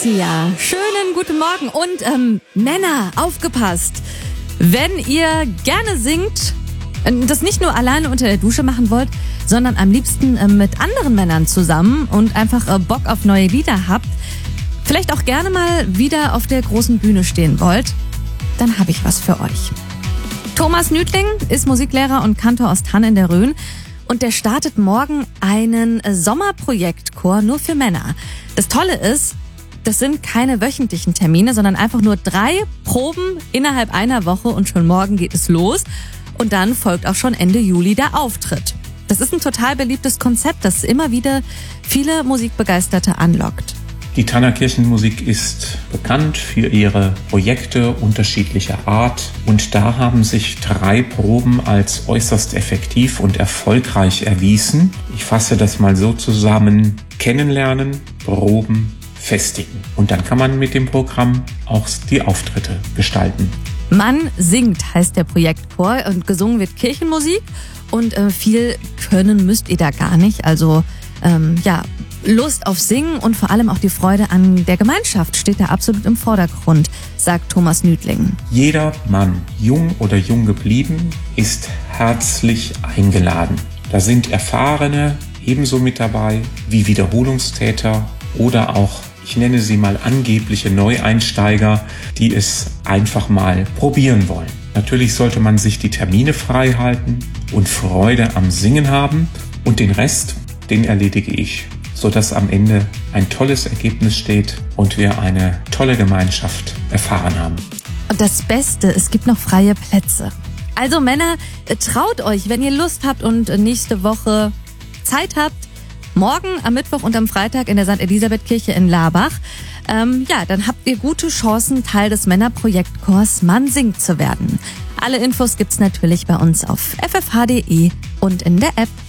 Ja, schönen guten Morgen und Männer, aufgepasst. Wenn ihr gerne singt, das nicht nur alleine unter der Dusche machen wollt, sondern am liebsten mit anderen Männern zusammen und einfach Bock auf neue Lieder habt, vielleicht auch gerne mal wieder auf der großen Bühne stehen wollt, dann habe ich was für euch. Thomas Nütling ist Musiklehrer und Kantor aus Thann in der Rhön und der startet morgen einen Sommerprojektchor nur für Männer. Das Tolle ist, das sind keine wöchentlichen Termine, sondern einfach nur 3 Proben innerhalb einer Woche und schon morgen geht es los. Und dann folgt auch schon Ende Juli der Auftritt. Das ist ein total beliebtes Konzept, das immer wieder viele Musikbegeisterte anlockt. Die Thanner Kirchenmusik ist bekannt für ihre Projekte unterschiedlicher Art und da haben sich 3 Proben als äußerst effektiv und erfolgreich erwiesen. Ich fasse das mal so zusammen: Kennenlernen, Proben, festigen. Und dann kann man mit dem Programm auch die Auftritte gestalten. Man singt heißt der Projektchor und gesungen wird Kirchenmusik und viel können müsst ihr da gar nicht. Also Lust auf Singen und vor allem auch die Freude an der Gemeinschaft steht da absolut im Vordergrund, sagt Thomas Nütling. Jeder Mann, jung oder jung geblieben, ist herzlich eingeladen. Da sind Erfahrene ebenso mit dabei wie Wiederholungstäter oder auch, ich nenne sie mal angebliche Neueinsteiger, die es einfach mal probieren wollen. Natürlich sollte man sich die Termine frei halten und Freude am Singen haben und den Rest, den erledige ich, sodass am Ende ein tolles Ergebnis steht und wir eine tolle Gemeinschaft erfahren haben. Und das Beste, es gibt noch freie Plätze. Also Männer, traut euch, wenn ihr Lust habt und nächste Woche Zeit habt, morgen am Mittwoch und am Freitag in der St. Elisabeth-Kirche in Laarbach, dann habt ihr gute Chancen, Teil des Männerprojektchors Mann singt zu werden. Alle Infos gibt's natürlich bei uns auf ffh.de und in der App.